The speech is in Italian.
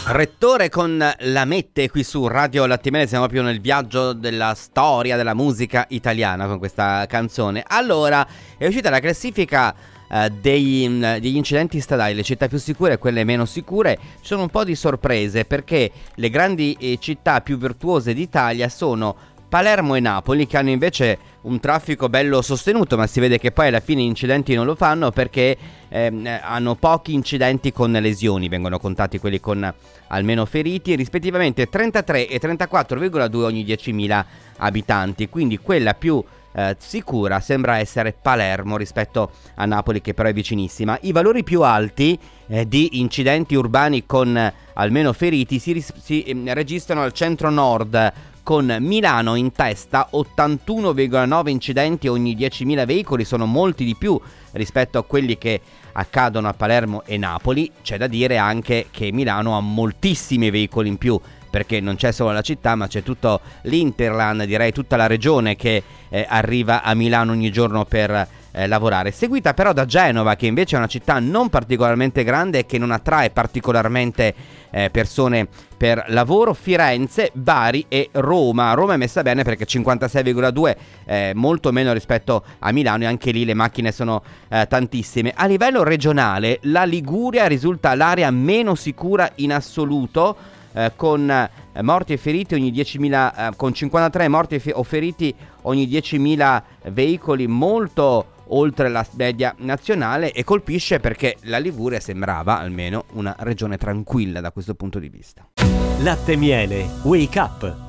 Rettore con la Mette qui su Radio Latte Miele. Siamo proprio nel viaggio della storia della musica italiana con questa canzone. Allora, è uscita la classifica degli incidenti stradali, le città più sicure e quelle meno sicure. Ci sono un po' di sorprese perché le grandi città più virtuose d'Italia sono Palermo e Napoli, che hanno invece un traffico bello sostenuto, ma si vede che poi alla fine incidenti non lo fanno perché hanno pochi incidenti con lesioni, vengono contati quelli con almeno feriti, rispettivamente 33 e 34,2 ogni 10.000 abitanti, quindi quella più sicura sembra essere Palermo rispetto a Napoli, che però è vicinissima. I valori più alti di incidenti urbani con almeno feriti si registrano al centro-nord, con Milano in testa, 81,9 incidenti ogni 10.000 veicoli, sono molti di più rispetto a quelli che accadono a Palermo e Napoli. C'è da dire anche che Milano ha moltissimi veicoli in più, perché non c'è solo la città, ma c'è tutto l'Interland, direi tutta la regione che arriva a Milano ogni giorno per lavorare, seguita però da Genova, che invece è una città non particolarmente grande e che non attrae particolarmente persone per lavoro. Firenze, Bari e Roma. Roma è messa bene perché 56,2, molto meno rispetto a Milano, e anche lì le macchine sono tantissime. A livello regionale la Liguria risulta l'area meno sicura in assoluto, con morti e feriti ogni 10.000, con 53 morti o feriti ogni 10.000 veicoli, molto oltre la media nazionale, e colpisce perché la Liguria sembrava almeno una regione tranquilla da questo punto di vista. Latte Miele, Wake Up.